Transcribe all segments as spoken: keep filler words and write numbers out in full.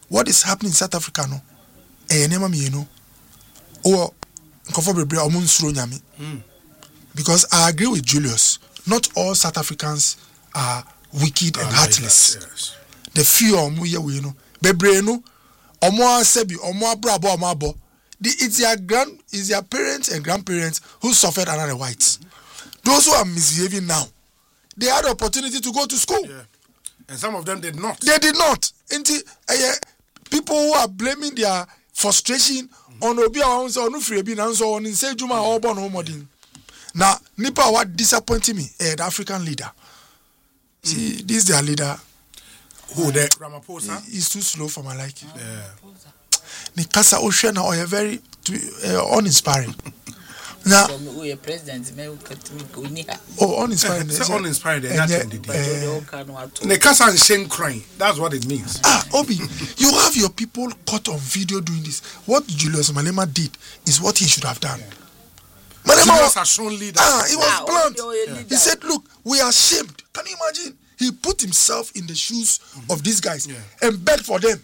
what is happening in South Africa no eh nema me no or nkofo bebre omo nsuro nyame because I agree with Julius, not all South Africans are wicked and heartless. Like that, yes. The few omo ye we no bebre no omo asebi omo abrabo omo abo it's their grand is their parents and grandparents who suffered under the whites. Those who are misbehaving now, they had the opportunity to go to school. Yeah. And some of them did not. They did not. Until uh, people who are blaming their frustration mm-hmm. on Obi Awanso on Ufrebi and so on in say Juma or Bon Homodin. Now, Nipa what disappointing me, uh, the African leader. Mm. See, this is their leader. Who the Ramaphosa? He, he's too slow for my liking. Yeah. Nikasa Oshana or a very uh, uninspiring. Now, president, oh, uninspiring. So uninspiring. Nikasa and Shane crying. That's what it means. Ah, Obi, you have your people caught on video doing this. What Julius Malema did is what he should have done. Yeah. Malema was a shown leader. Ah, he was blunt. Yeah. He said, "Look, we are ashamed." Can you imagine? He put himself in the shoes mm-hmm. of these guys yeah. and begged for them.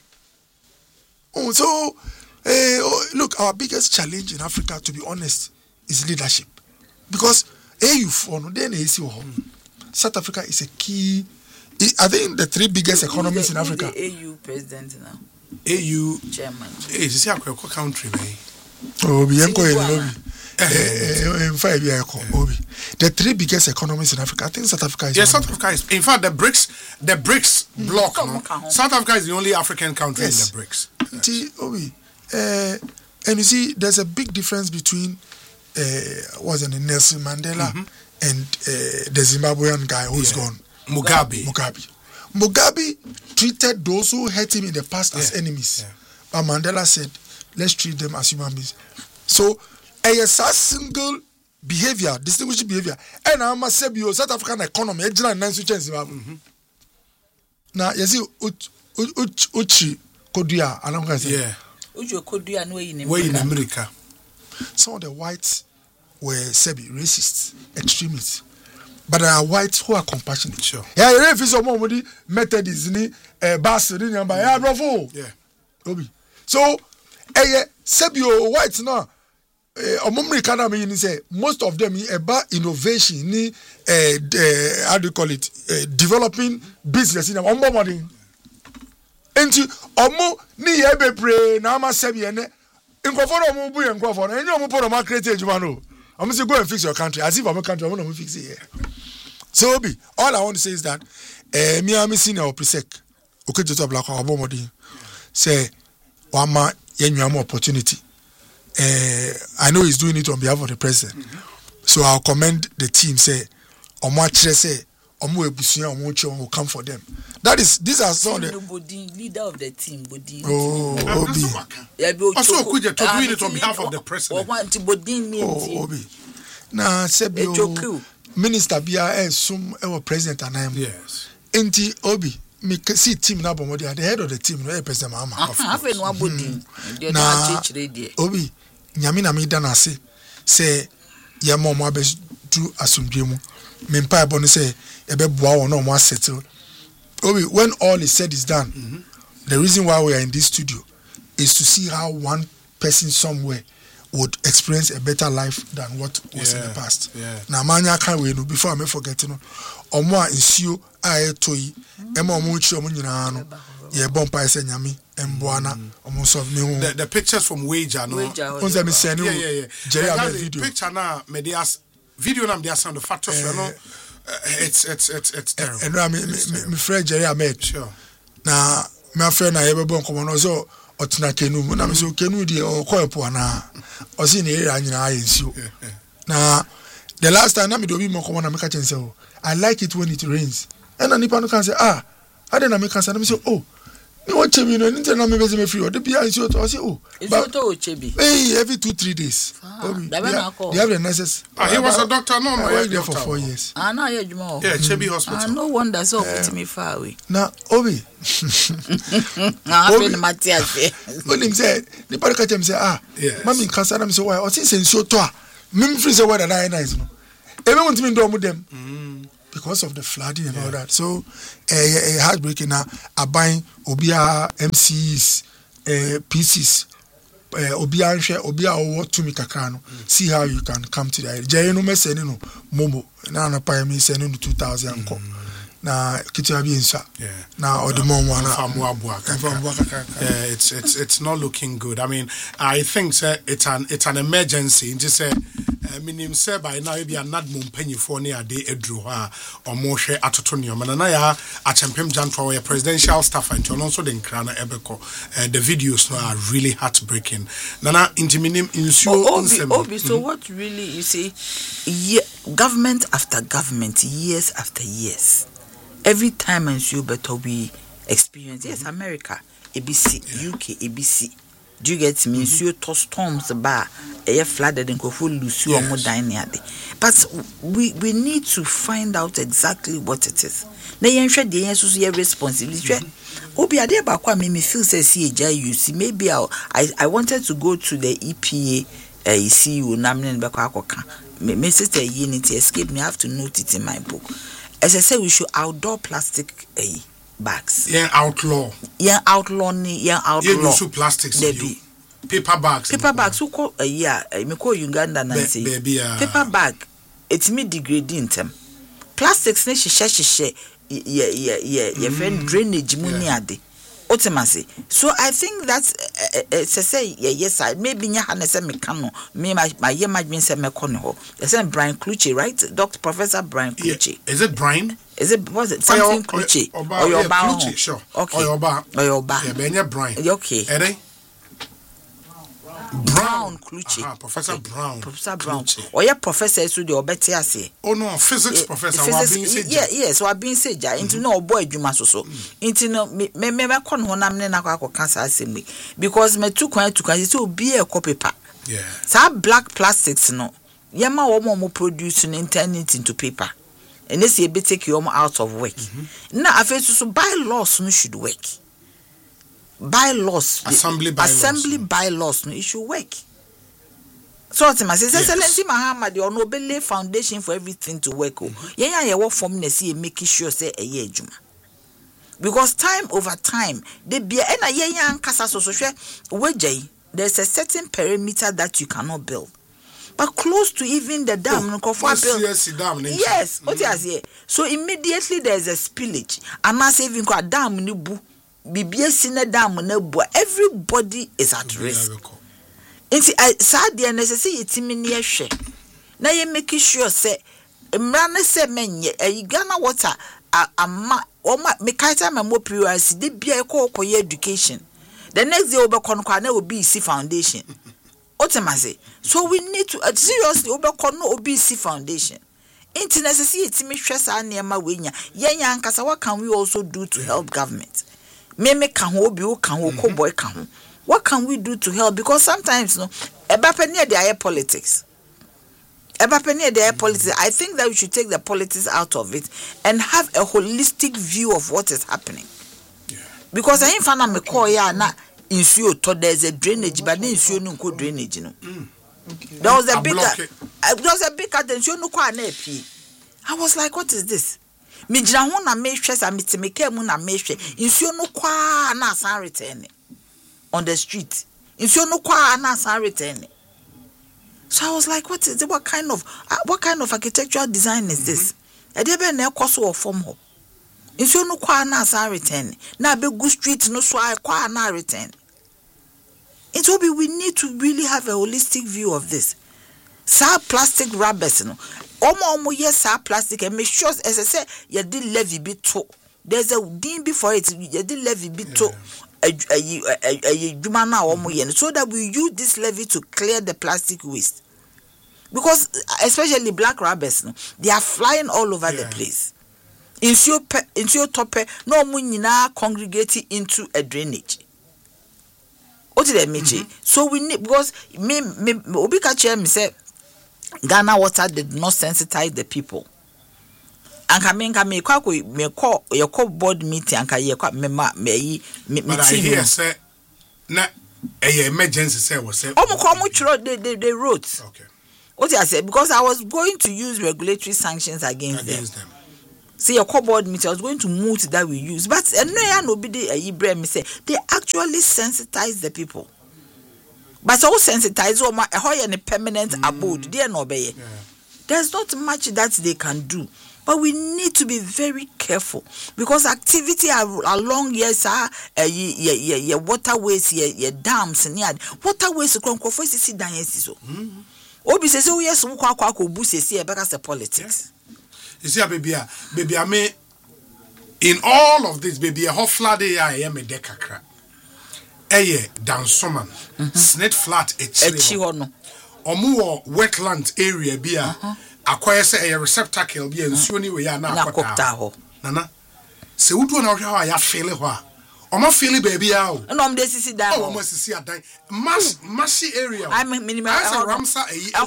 Oh, so uh, oh, look, our biggest challenge in Africa, to be honest, is leadership. Because A U for no then A C mm. South Africa is a key. I think the three biggest economies the, in Africa. The A U president now. A U chairman. Hey, this is a country, man. Oh, be enko Obi. In five years, Obi. The three biggest economies in Africa. I think South Africa is. Yes, South Africa is. In fact, the BRICS, the BRICS mm. bloc. No? South Africa is the only African country yes. in the BRICS. Yes. Obi, uh, and you see, there's a big difference between uh, was it Nelson Mandela mm-hmm. and uh, the Zimbabwean guy who's yeah. gone, Mugabe. Mugabe. Mugabe treated those who hurt him in the past yeah. as enemies, yeah. but Mandela said, "Let's treat them as human beings." So, a single behavior, distinguished behavior, and I must say, you South African economy, mm-hmm. now you see, Uchi Kodia, and I'm going to say, yeah. Uchi Kodia, no in America. in America. Some of the whites were Sebi racist, extremists, but there are whites who are compassionate. Sure. Yeah, if it's a moment, Methodist, eh, bastard, yeah, bravo. Yeah. Obi. So, eh, Sebi whites now. Uh, say most of them about innovation ni uh, uh, how do you call it uh, developing business in omo money enti omo ni ye bebre na ma sebi ene nkofo no omo bu ye nkofo no enye omo po no create ejuma no omo say go and fix your country as if omo country omo no fix it here. So Obi, all I want to say is that eh me am senior presec okeje to black obo modin say wama yenwa opportunity. Uh, I know he's doing it on behalf of the president. Mm-hmm. So I'll commend the team. Say, Omo Chire say, Omo Ebusia, Omo Chire will come for them. That is, these are some of the leader of the team. Oh, Obi. Also, could you doing it on behalf of the president? Oh, Obi. Now, Sebio, Minister Bia, some our president and I am. Yes. Enti Obi. Me see team na bomodi at the head of the team no e person mama. Have no abodi. Na Obi nyame na me da na se say ye mo mo abes do asumdwe mu. Me mpa ebo no say e be boa won no mo settle. Obi, when all is said is done, mm-hmm. the reason why we are in this studio is to see how one person somewhere would experience a better life than what was yeah, in the past. Yeah. Na manya kan we no before I may forget no. Omo a nsuo a etoyi ema omo nchi omo nyina no ye bompa ese nyame emboana omo so me hu the pictures from Wager no onza me send yeah yeah yeah Jerry a video picture na me dey as video na me dey sound the factors no it's it's it's it's terrible and me me friend Jerry Ahmed sure na me afre na ye be bon komo no so otena kenu mu na me so kenu die o ko epo na o si na area nyina aye nsuo na the last time na me do bi mo komo na me ka chen say I like it when it rains. And any person can say, ah, I don't know, me can say, me say, oh, me want chebi no, ni tell me be me free. Or the be I say, I say, oh, but chebi. Hey, every two three days. Ah, they have the nicest. Ah, he was a doctor, no, no, I worked there for four years. Ah, no, yeah, Juma. Yeah, Chebi Hospital. Ah, no wonder so put me far away. Now, Obi. Ah, Obi Matthias. When him said, the person catch him say, ah, mommy cancer. I'm say why? Or since so toa, me free say why that I nice no. Everyone to me do them. because of the flooding and yeah. all that. So, a uh, uh, heartbreaking now. I buying Obia M Cs, uh, P Cs, uh, Obia Obia or to me Kakano. See how you can come to that. Jay no me sending no Momo. Now na pay me sending two thousand ko. Na kitu abi insa. Yeah. Na odimo mo na. Yeah, it's it's it's not looking good. I mean, I think sir, it's an it's an emergency. Just say minim say by now be an admum pennyfo ne ade edru ha or more share atotonio. Manana ya achempem jantwa a presidential staff and also the krana ebeko. The videos are really heartbreaking. Nana intiminim insu Obi, Obi, so what really you see yeah, government after government, years after years. Every time and you better we experience yes America A B C yeah. U K A B C do you get me mm-hmm. you to storms bar a flooded and go full lose you more dining but we we need to find out exactly what it is na yen hwe de yen so so responsibility obi ade ba kwa me me feel say see you see maybe I, I I wanted to go to the E P A uh, see you namne be kwa akoka me me sister unity escape me I have to note it in my book. As I say, we should outdoor plastic uh, bags. Yeah, outlaw. Yeah, outlaw ni yeah outlaw. Yeah, use plastics. Baby. Paper bags. Paper bags. Who call uh, yeah? Me call Uganda na say. Baby. Uh, paper bag. It's me degrading them. Plastics ne shisha shisha. Yeah yeah yeah yeah. Friend drainage money ade. Ultimately. So I think that's uh, uh, say yeah yes I maybe nya ha na say me kan no me my my ye madwin say me kon ho. They say Brian Cluche, right? Doctor Professor Brian Cluche. Yeah. Is it Brian? Is it was it something Cluche? Or your Cluche, sure. Okay. Or your bar. Or your bar. Yeah, Benya Brian. Okay. Are they? Brown Cluche. Ah, Professor okay. Brown. Professor Brown. Or your professor so the obeti ase. Oh no, physics yeah, professor. Physics, yeah, yes, we have been said ja. Into no boy dwuma so so. Into no me me me kon ho nam ne na kwa cancer assembly because me too kwan to kan say obi e copy paper. Yeah. So black plastics no. Yema wo mo produce no turn it into paper. And this e be take you out of work. Mm-hmm. Now after so bylaws no should work. Bylaws assembly bylaws assembly bylaws no it should work. So what I say excellency Muhammad you no be lay foundation for everything to work. Mm-hmm. Yeah yeah work from na see making sure say e ye adwuma. Because time over time they be na yeah yeah nkasa so so hwe there's a certain perimeter that you cannot build. But close to even the dam, oh, no, build. Yes, dam, yes, what you say? So immediately there's a spillage. I'm not saving a dam ni bu. Bibi sine dam na bu. Everybody is at risk. Inti I sad the necessity itimi ni ehwe. Na ye make sure say mra na say menye e Ghana water ama o ma me kaita me mo priority de bia e ko ko education. The next day obekon kwa na obi see foundation. Ultimately, so we need to uh, seriously obekon no obi see foundation. Inti necessity itimi hwe sa na ma wenya. Yenya ankasa what can we also do to help government? Me me kan ho obi o kan ho ko boy kan ho. What can we do to help? Because sometimes, no, eba near the air politics. Eba near the air politics. I think that we should take the politics out of it and have a holistic view of what is happening. Yeah. Because I ain't found me call ya na insuo to there's a drainage, but then insuo no go drainage no. Mm. Okay. There was a big, uh, there was a big attention no kwa na pi. I was like, what is this? Me jira ho na me hwe sa me temeke mu na me hwe insuo no kwa na san return on the street. Insuo no kwa na san return. So I was like, what is it? What kind of uh, what kind of architectural design is this? E dey be na ekoso of form ho. Insuo no kwa na san return. Na be good street no so I kwa na return. It will be we need to really have a holistic view of this. Sa plastic rubbers no. Omo omo yes sa plastic and make sure as I say you did levy bit to. There's a din before it you did levy bit to. So that we use this levy to clear the plastic waste. Because especially black rabbits, no, they are flying all over yeah. the place. Insure top no munina congregating into a drainage. What did I mean? So we need because me me Obika chair me say Ghana water did not sensitize the people. And coming come me kwa me call your call board meeting and ye kwa me ma me me but I hear say na a emergency say was say omo ko mo chiro they they they wrote okay what I said because I was going to use regulatory sanctions against, against them. them say your cupboard meter, I was going to move that we use. But uh, no, nobody uh, Ibrahim say they actually sensitize the people. But so sensitize or my a permanent mm. abode, dear no be. Yeah. There's not much that they can do. But we need to be very careful because activity along yes are uh, ye ye ye waterways, ye ye dams and yard waterways from Crawford see dan so. Obi say so yes wo kwa kwa ko bu sesi e because of politics. You see baby baby I mean in all of this baby a hot flood I am a dekakra. Eye dansoman snake flat e chi ho no. Omo wetland area bia acquire say a receptacle be nsuo ni we ya na akota ho nana se wudu na hwe ha ya feel ho a o ma feel baby a o na om de sisi dan o ma sisi adan mass massy area I mean minimal Ramsa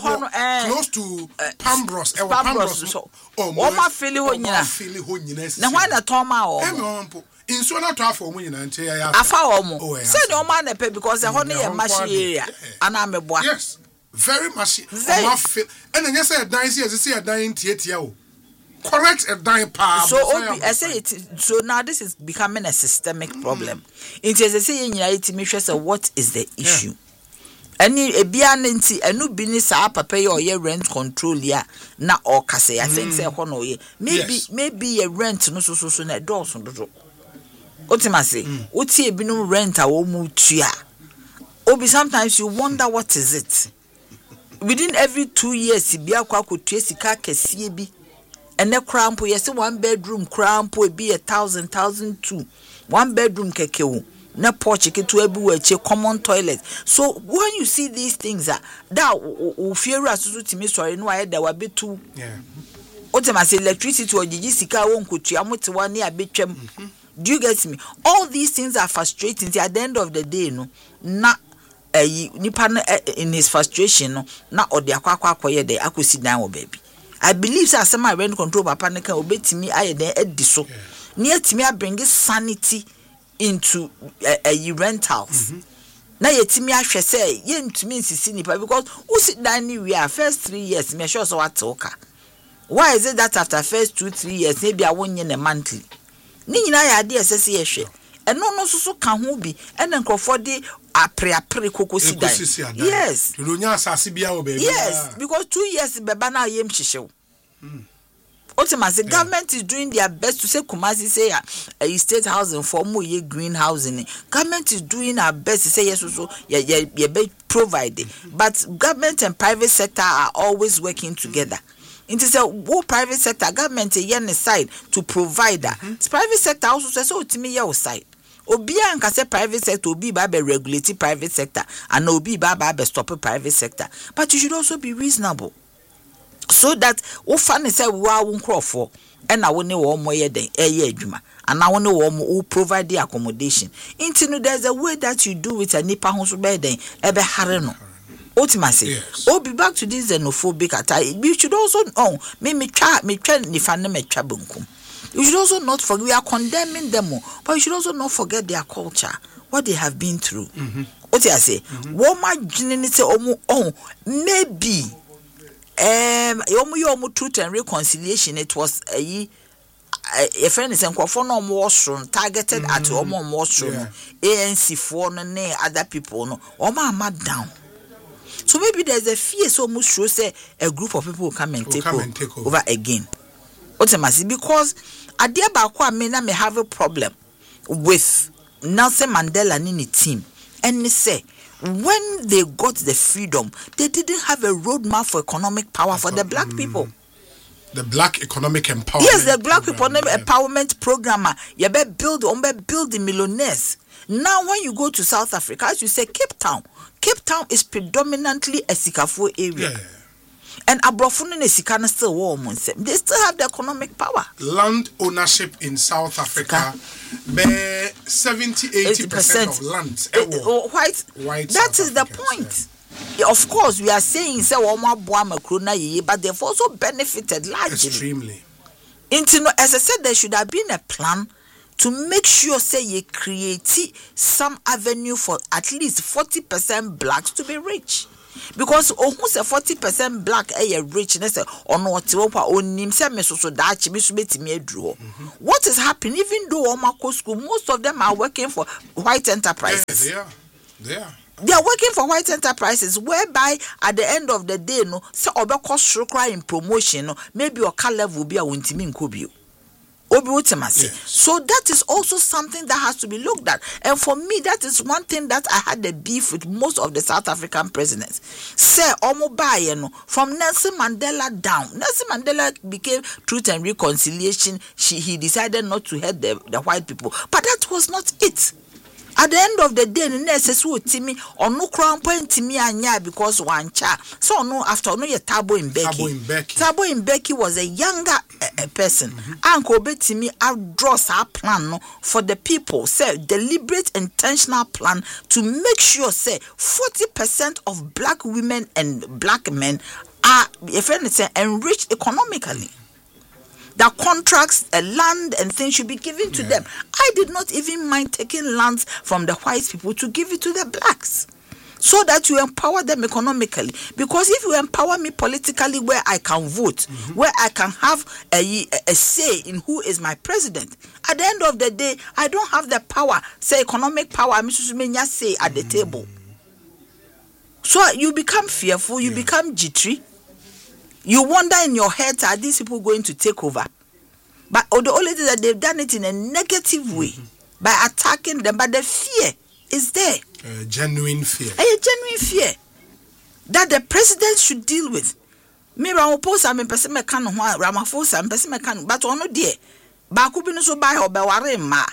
e close to Pambros e wa Pambros o ma feel ho nyina feel ho nyina na hwa na ton ma o e me ompo insuo na to afọ mu nyina nche ya afa o mu se ni o ma na pe because e ho ne ye massy area ana meboa. Yes. Very much. And then you say a dime here, you see a dime theatre. Correct a dime power. So I say it. So now this is becoming a systemic problem. It is a say in reality, make sure so what is the issue? Any a bianenti a new business up pay or year rent control ya na or kase. I think say hono ye maybe maybe a rent no so so so na doors on the ultimately. Uti a binu rent a womu tia. Obi sometimes you wonder what is it. Within every two years, be a quack sika kesie bi. And a crampo, yes, one bedroom crampo be a thousand, thousand two. One bedroom kekeu. Na porch to everywhere, common toilet. So when you see these things, that fear us to me, sorry, no, I there will be two. Yeah. What am I say? Electricity or sika won't could you? I'm with one near bitchem. Do you get me? All these things are frustrating. At the end of the day, no, not. Nipa in his frustration no na odi akwakwa akoye de akosi dan wo baby. I believe say asema rent control papa ne kan obetimi aye den edi so ne atimi abring sanity into a, a rentals. Mm-hmm. Na yetimi ahwe say ye ntumi nsisi nipa because usi dan ni we are first three years me sure so what oka. Why is it that after first two three years maybe a wonye ne monthly ni nyina ya de esese ye hwe eno no so so ka ho bi ene nkrofo de apre apre kokosi dan. Yes. Yes, because two years beba na yem hihyew. Ultimately, the government is doing their best to say Kumasi say a state housing for more ye greenhousing. Government is doing our best to say yes, so yeah, yeah, yeah, be provided. But government and private sector are always working together. It is a wo private sector government a side to provide that. Mm-hmm. Private sector also says so to me your side. Obia nka say private sector obi ba be regulate private sector and obi ba ba be stop private sector, but you should also be reasonable so that wo fa ne say wa wo nkrofo e na wo ne wo mo ye den e ye adwuma and na wo ne wo mo provide the accommodation into no there's a way that you do it and nipa ho so be den e be hare no ultimately. Yes. Oh, be back to this xenophobic attack. You should also oh me me try me try nifa ne me twa bunkum. You should also not forget, we are condemning them, but you should also not forget their culture, what they have been through. Mm-hmm. What do I say? What my genuinity, oh, maybe, um, your truth and reconciliation, it was a a friend is saying, for no more strong, targeted mm-hmm. at all more strong, yeah. A N C for no other people, no, or my mad down. So maybe there's a fear so much sure say a group of people will come and, will take, come over, and take over again. Ultimately, because I dear Bakwa may not have a problem with Nelson Mandela and his team. And they say, when they got the freedom, they didn't have a roadmap for economic power for the black people. The Black Economic Empowerment. Yes, the Black Economic yeah. Empowerment Program. You better build, you better build the millionaires. Now, when you go to South Africa, as you say, Cape Town, Cape Town is predominantly a Sikafo area. Yeah. And Abrofunu and Sikana still warm. They still have the economic power. Land ownership in South Africa, be seventy to eighty percent of land. Uh, white, white. That South is Africans, the point. Yeah. Of course, we are saying, but they've also benefited largely. Extremely. Into, as I said, there should have been a plan to make sure, say, you create some avenue for at least forty percent blacks to be rich. because ohun say forty percent black eh rich na say ono ote wo pa onim say me so so da chi me so betimi aduru. What is happening? Even though all my school, most of them are working for white enterprises. Yeah, they are. They are. They are working for white enterprises, whereby at the end of the day, no, say obeko shrukra in promotion, no, maybe your car level will be a wintimi nkobio. Yes. So that is also something that has to be looked at. And for me, that is one thing that I had a beef with most of the South African presidents. Say, Omo from Nelson Mandela down. Nelson Mandela became Truth and Reconciliation. She, he decided not to hurt the, the white people. But that was not it. At the end of the day, the nurses would Timmy or no crown point Timmy anya because one cha. So no after no ye Tabo in Becky. Tabo in Becky. Tabo in Becky was a younger uh, person. Uncle mm-hmm. Betty outdraws our plan no, for the people. Say deliberate intentional plan to make sure say forty percent of black women and black men are if anything enriched economically. That contracts, uh, land and things should be given to yeah. them. I did not even mind taking lands from the white people to give it to the blacks. So that you empower them economically. Because if you empower me politically where I can vote, mm-hmm. where I can have a, a say in who is my president, at the end of the day, I don't have the power, say economic power, Missus Menya say at the mm-hmm. table. So you become fearful, you yeah. become jittery. You wonder in your head, are these people going to take over? But oh, the only thing that they've done it in a negative way mm-hmm. by attacking them. But the fear is there. Uh, genuine fear. A genuine fear that the president should deal with. Me Ramaphosa, I'm a person mekan Ramaphosa, I'm a person mekan, but on no dear. Bakubi no so buy or beware ma.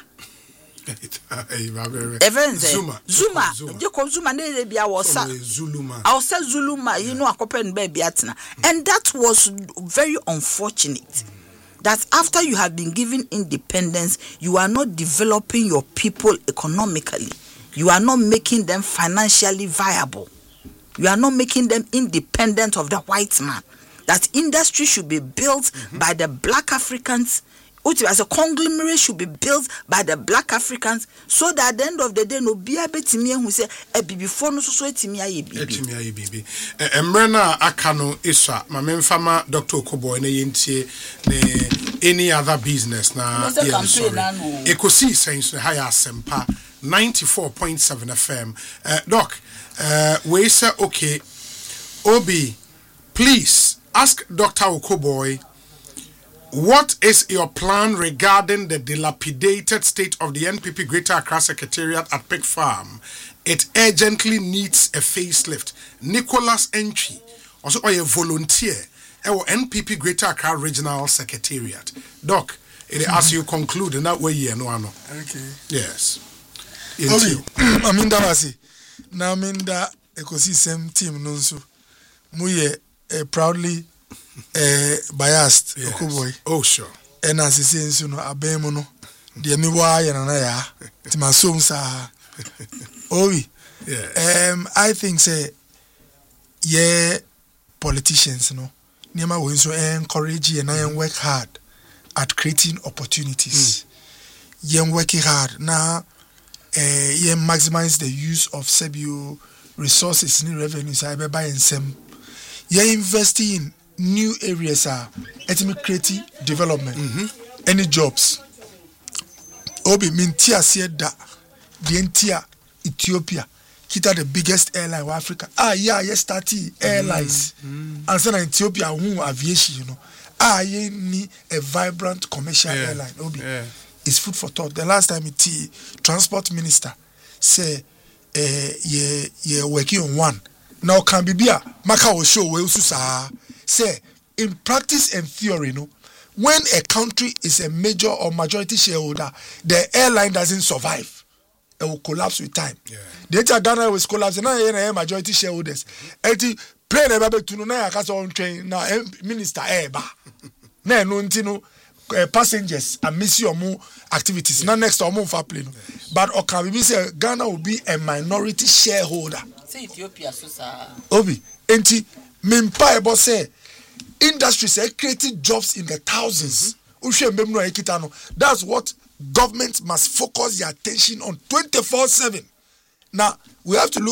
Zuma, Zuma, Jacob Zuma, maybe I was Zuluma. I was Zuluma, you know, a couple baby atna, and that was very unfortunate. That after you have been given independence, you are not developing your people economically. You are not making them financially viable. You are not making them independent of the white man. That industry should be built mm-hmm. by the black Africans. As a conglomerate should be built by the black Africans, so that at the end of the day, no be able to me who say, "A baby for no so so me aye baby." Etimi aye baby. Emrena akano isa. My main farmer Doctor Okoboy ne yentie ne any other business na. Ekosi sense higher sempa ninety-four point seven F M. Uh, Doc, uh, we say okay. Obi, please ask Doctor Okoboy. What is your plan regarding the dilapidated state of the N P P Greater Accra Secretariat at Pig Farm? It urgently needs a facelift. Nicholas Entry, also a volunteer, our N P P Greater Accra Regional Secretariat. Doc, it as you conclude in that way, yeah, no, no. Okay. Yes. Oli, I mean that was now I mean that ecosystem team nonso. Muye proudly. Uh, biased yes. Okoboy. Oh sure. And as he says, you know, abemono. The me why and anaya. Timasum sa. Owi. Yeah. Um, I think say, yeah, politicians, you know, Nema will so encourage and I work hard at creating opportunities. Mm. Yeah, working hard now. Uh, yeah, maximize the use of Sebio resources in revenues. I be buying some. Yeah, investing in new areas are ethnic creative development. Mm-hmm. Any jobs. Obi mintia said that the entire Ethiopia kita the biggest airline of Africa. Ah yeah, yes thirty airlines. Mm-hmm. And so Ethiopia who aviation, you know. Ah yeah, need a vibrant commercial yeah. airline. Obi. Yeah. It's food for thought. The last time it transport minister say uh yeah yeah working on one. Now can be beer maka will show we say say in practice and theory, no, when a country is a major or majority shareholder, the airline doesn't survive. It will collapse with time. Yeah. The entire Ghana was collapsing. Now a majority shareholders. Eti plane eba to no na akasa on train na minister eba. Na no ntino passengers and miss your more activities. Now next or more for plane. But okabi say Ghana will be a minority shareholder. Say Ethiopia so sa. Obi enti Mimpa ebo say industries are creating jobs in the thousands. Mm-hmm. That's what government must focus their attention on twenty-four seven. Now we have to look at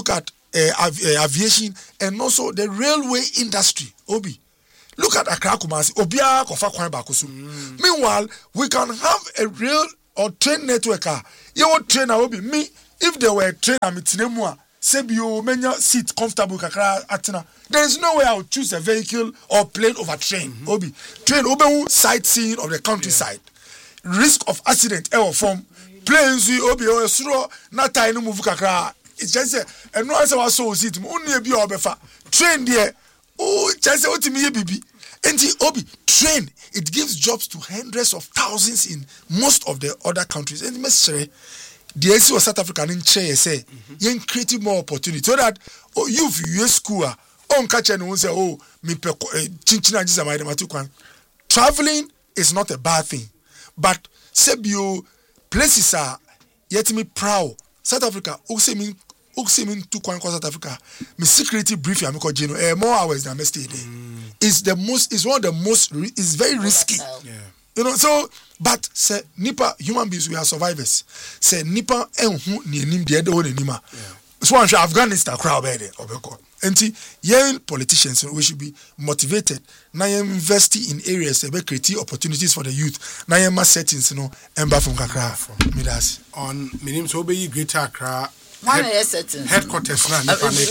uh, av- uh, aviation, and also the railway industry. Obi, look at Accra Kumasi. Obia kofa kwan bakosu. Meanwhile, we can have a rail or train network. You train Obi. Me, if there were a train, I'm itinemu. Sebio menya seat comfortable kakra atina. There is no way I would choose a vehicle or plane over train. Mm-hmm. Obi, train obi sightseeing of the countryside. Yeah. Risk of accident ever form. Planes we obi o suro na tie no move kakra. It's just say and no answer was so seat. Only be obefa. Train there. Oh, just say otimi ye bibi. Enti obi train. It gives jobs to hundreds of thousands in most of the other countries. And necessary. The A C of South Africa in Cheye say, you create more opportunity so that oh, you you school on catch and say oh me pe chinchina jisa my matukwan. Traveling is not a bad thing, but sebio places are yet me proud. South Africa, use me use me to kwan South Africa. Me security brief ya me ko jeno eh more hours than me stay there. Is the most is one of the most is very risky. Yeah. You know, so but say nipa human beings we are survivors. Say nipa enhu ni enim de de woni nima. So I'm sure Afghanistan crowd be there obeko. Enti young politicians we should be motivated. Na invest in areas that create opportunities for the youth. Na yema settings no emba from kakra from Midas. On minim so be Greater Accra One year settings. Headquarters na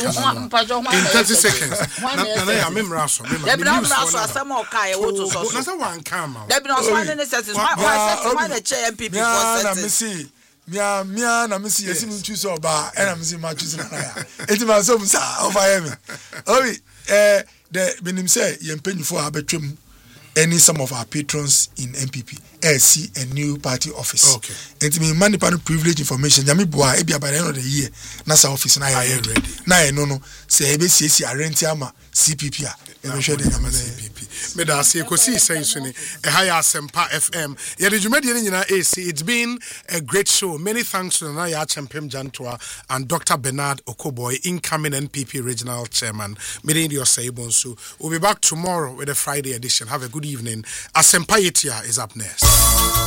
in thirty seconds. Na na ya memra so. There be no memra so asem o kai wo to so. Na say wan come out. There be no so one settings. Why settings? Why the chair M P P for settings? Na me see. Mia mia na me see yesi me choose oba e na me see ma choose na ya. Eti ma so musa over here me. Obi eh the benim say ye mpanyfo abetwem any some of our patrons in M P P see a new party office. Okay. And me money pan privilege information. Yami boa e bia by the end of the year. Nasa office na ya ready. Na no no say e be C C rent ama C P P a. E be shede na C P P. Me da say ko see say so ni e high Asempa F M. Ye de dwumade ni nyina A C. It's been a great show. Many thanks to Nana Chempem Jantua and Doctor Bernard Okoboy, incoming N P P regional chairman. Me de your say bonso. We'll be back tomorrow with a Friday edition. Have a good evening. Asempa Yetia is up next.